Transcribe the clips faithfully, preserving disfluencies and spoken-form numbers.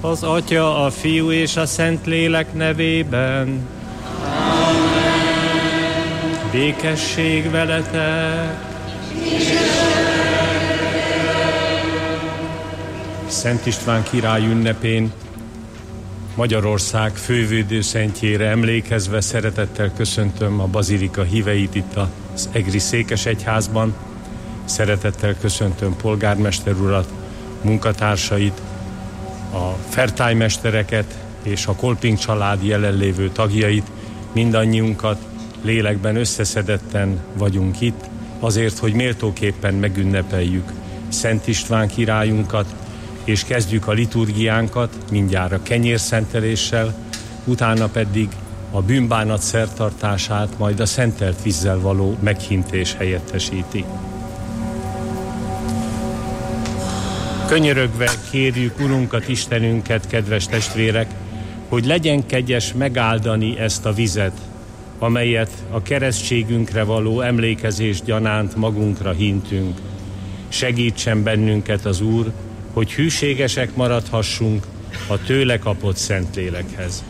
Az Atya, a Fiú és a Szentlélek nevében. Amen. Békesség veletek. Szent István király ünnepén Magyarország fővédőszentjére emlékezve szeretettel köszöntöm a bazilika híveit itt az egri székesegyházban. Szeretettel köszöntöm polgármester urat, munkatársait, a fertálymestereket és a Kolping család jelenlévő tagjait, mindannyiunkat lélekben összeszedetten vagyunk itt, azért, hogy méltóképpen megünnepeljük Szent István királyunkat, és kezdjük a liturgiánkat mindjárt a kenyérszenteléssel, utána pedig a bűnbánat szertartását majd a szentelt vízzel való meghintés helyettesíti. Könyörögve kérjük Urunkat, Istenünket, kedves testvérek, hogy legyen kegyes megáldani ezt a vizet, amelyet a keresztségünkre való emlékezés gyanánt magunkra hintünk. Segítsen bennünket az Úr, hogy hűségesek maradhassunk a tőle kapott Szentlélekhez.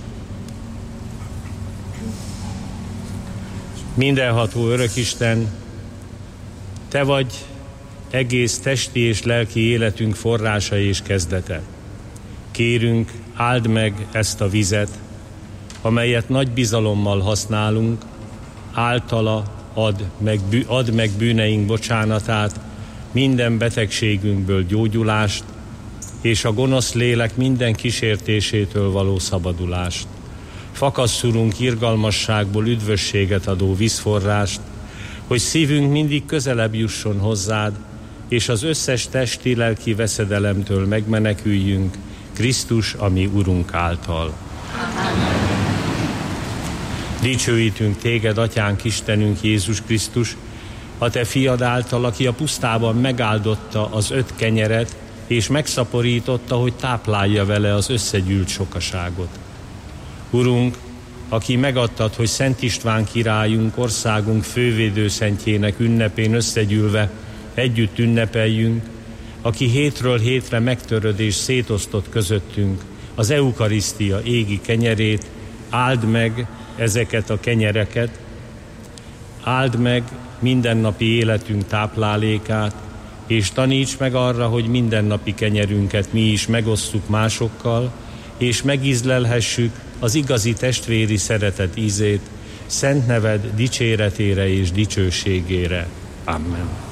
Mindenható Örökisten, Te vagy egész testi és lelki életünk forrása és kezdete. Kérünk, áld meg ezt a vizet, amelyet nagy bizalommal használunk, általa ad meg, ad meg bűneink bocsánatát, minden betegségünkből gyógyulást, és a gonosz lélek minden kísértésétől való szabadulást. Fakasszurunk irgalmasságból üdvösséget adó vízforrást, hogy szívünk mindig közelebb jusson hozzád, és az összes testi-lelki veszedelemtől megmeneküljünk Krisztus, a mi Urunk által. Amen. Dicsőítünk téged, Atyánk, Istenünk, Jézus Krisztus, a te fiad által, aki a pusztában megáldotta az öt kenyeret, és megszaporította, hogy táplálja vele az összegyűlt sokaságot. Urunk, aki megadtad, hogy Szent István királyunk, országunk fővédőszentjének ünnepén összegyűlve együtt ünnepeljünk, aki hétről hétre megtöröd és szétosztott közöttünk az eukarisztia égi kenyerét, áld meg ezeket a kenyereket, áld meg mindennapi életünk táplálékát, és taníts meg arra, hogy mindennapi kenyerünket mi is megosszuk másokkal, és megízlelhessük az igazi testvéri szeretet ízét, szent neved dicséretére és dicsőségére. Amen.